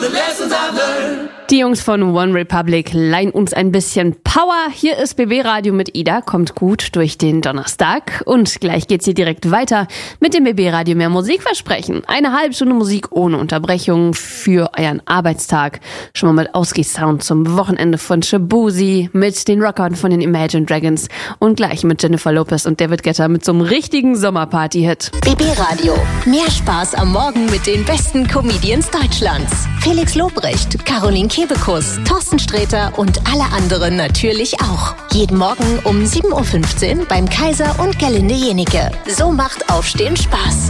Die Jungs von One Republic leihen uns ein bisschen Power. Hier ist BB Radio mit Ida. Kommt gut durch den Donnerstag. Und gleich geht's hier direkt weiter mit dem BB Radio Mehr Musikversprechen. Eine halbe Stunde Musik ohne Unterbrechung für euren Arbeitstag. Schon mal mit Ausgeh-Sound zum Wochenende von Shabuzi, mit den Rockern von den Imagine Dragons und gleich mit Jennifer Lopez und David Guetta mit so einem richtigen Sommerparty-Hit. BB Radio. Mehr Spaß am Morgen mit den besten Comedians Deutschlands. Felix Lobrecht, Caroline Kebekus, Thorsten Sträter und alle anderen natürlich auch. Jeden Morgen um 7.15 Uhr beim Kaiser und Gerlinde Jenike. So macht Aufstehen Spaß.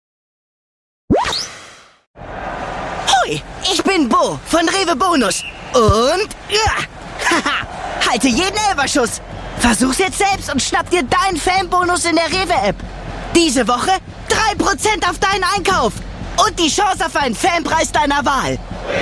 Hoi, ich bin Bo von Rewe Bonus. Und halte jeden Elferschuss. Versuch's jetzt selbst und schnapp dir deinen Fanbonus in der Rewe-App. Diese Woche 3% auf deinen Einkauf. Und die Chance auf einen Fanpreis deiner Wahl.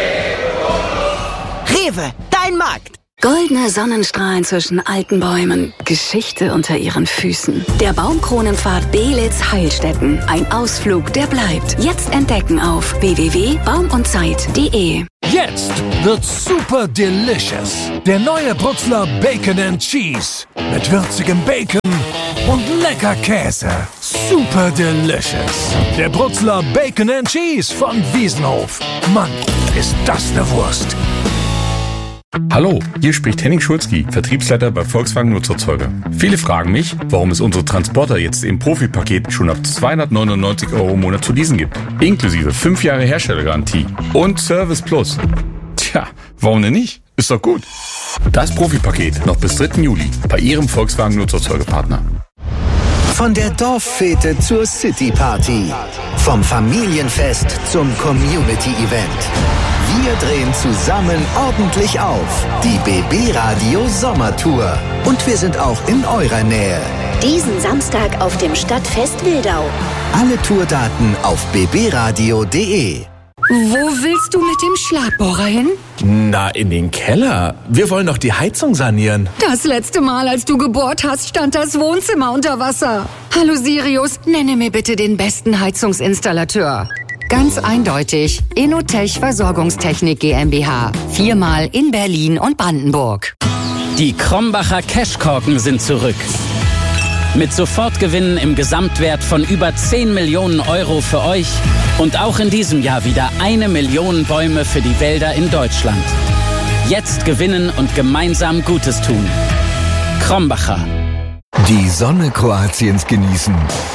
Rewe, dein Markt. Goldene Sonnenstrahlen zwischen alten Bäumen, Geschichte unter ihren Füßen. Der Baumkronenpfad Belitz Heilstätten. Ein Ausflug, der bleibt. Jetzt entdecken auf www.baumundzeit.de. Jetzt wird's super delicious. Der neue Bruxler Bacon and Cheese. Mit würzigem Bacon und lecker Käse. Super delicious. Der Bruxler Bacon and Cheese von Wiesenhof. Mann, ist das eine Wurst. Hallo, hier spricht Henning Schulzki, Vertriebsleiter bei Volkswagen Nutzerzeuger. Viele fragen mich, warum es unsere Transporter jetzt im Profipaket schon ab 299 € im Monat zu leasen gibt. Inklusive 5 Jahre Herstellergarantie und Service Plus. Tja, warum denn nicht? Ist doch gut. Das Profipaket noch bis 3. Juli bei Ihrem Volkswagen Nutzerzeugerpartner. Von der Dorffete zur City-Party. Vom Familienfest zum Community-Event. Wir drehen zusammen ordentlich auf. Die BB Radio Sommertour. Und wir sind auch in eurer Nähe. Diesen Samstag auf dem Stadtfest Wildau. Alle Tourdaten auf bbradio.de. Wo willst du mit dem Schlagbohrer hin? Na, in den Keller. Wir wollen doch die Heizung sanieren. Das letzte Mal, als du gebohrt hast, stand das Wohnzimmer unter Wasser. Hallo Sirius, nenne mir bitte den besten Heizungsinstallateur. Ganz eindeutig, Inotech Versorgungstechnik GmbH. 4-mal in Berlin und Brandenburg. Die Krombacher Cashkorken sind zurück. Mit Sofortgewinnen im Gesamtwert von über 10 Millionen € für euch und auch in diesem Jahr wieder 1 Million Bäume für die Wälder in Deutschland. Jetzt gewinnen und gemeinsam Gutes tun. Krombacher. Die Sonne Kroatiens genießen.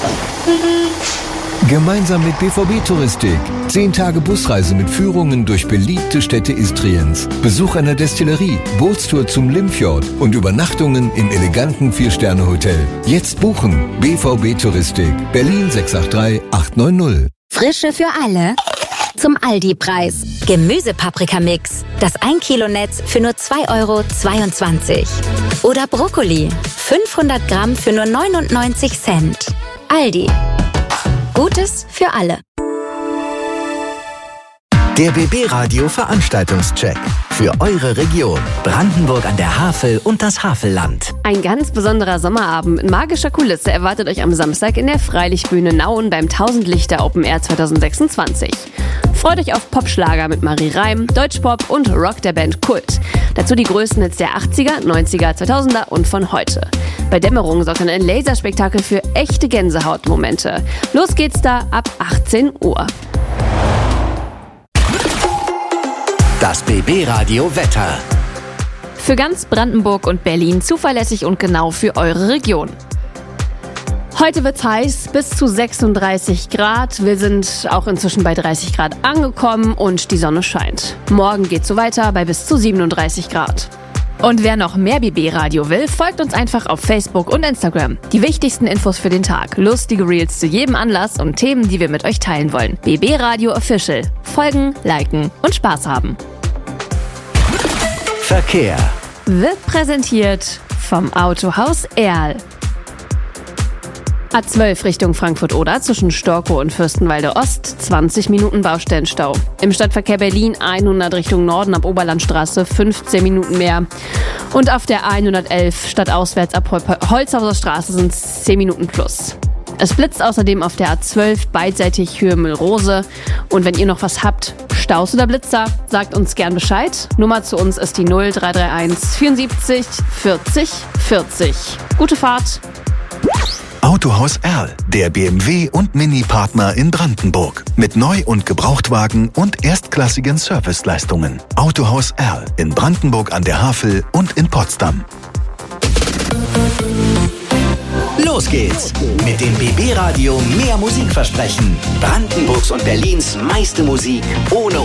Gemeinsam mit BVB Touristik. 10 Tage Busreise mit Führungen durch beliebte Städte Istriens. Besuch einer Destillerie, Bootstour zum Limfjord und Übernachtungen im eleganten 4-Sterne-Hotel. Jetzt buchen. BVB Touristik. Berlin 683 890. Frische für alle. Zum Aldi-Preis. Gemüsepaprikamix. Das 1 Kilo Netz für nur 2,22 €. Oder Brokkoli. 500 Gramm für nur 99 Cent. Aldi. Gutes für alle. Der BB Radio Veranstaltungscheck. Für eure Region. Brandenburg an der Havel und das Havelland. Ein ganz besonderer Sommerabend mit magischer Kulisse erwartet euch am Samstag in der Freilichtbühne Nauen beim 1000 Lichter Open Air 2026. Freut euch auf Popschlager mit Marie Reim, Deutschpop und Rock der Band Kult. Dazu die größten Hits der 80er, 90er, 2000er und von heute. Bei Dämmerung sorgt dann ein Laserspektakel für echte Gänsehautmomente. Los geht's da ab 18 Uhr. Das BB Radio Wetter. Für ganz Brandenburg und Berlin zuverlässig und genau für eure Region. Heute wird's heiß, bis zu 36 Grad. Wir sind auch inzwischen bei 30 Grad angekommen und die Sonne scheint. Morgen geht's so weiter bei bis zu 37 Grad. Und wer noch mehr BB-Radio will, folgt uns einfach auf Facebook und Instagram. Die wichtigsten Infos für den Tag, lustige Reels zu jedem Anlass und Themen, die wir mit euch teilen wollen. BB-Radio Official. Folgen, liken und Spaß haben. Verkehr. Wird präsentiert vom Autohaus Erl. A12 Richtung Frankfurt-Oder zwischen Storkow und Fürstenwalde Ost, 20 Minuten Baustellenstau. Im Stadtverkehr Berlin 100 Richtung Norden ab Oberlandstraße, 15 Minuten mehr. Und auf der 111 stadtauswärts ab Holzhauser Straße sind 10 Minuten plus. Es blitzt außerdem auf der A12 beidseitig Höhe Müllrose. Und wenn ihr noch was habt, Staus oder Blitzer, sagt uns gern Bescheid. Nummer zu uns ist die 0331 74 40 40. Gute Fahrt! Autohaus Erl, der BMW- und Mini-Partner in Brandenburg. Mit Neu- und Gebrauchtwagen und erstklassigen Serviceleistungen. Autohaus Erl in Brandenburg an der Havel und in Potsdam. Los geht's mit dem BB Radio mehr Musik versprechen. Brandenburgs und Berlins meiste Musik ohne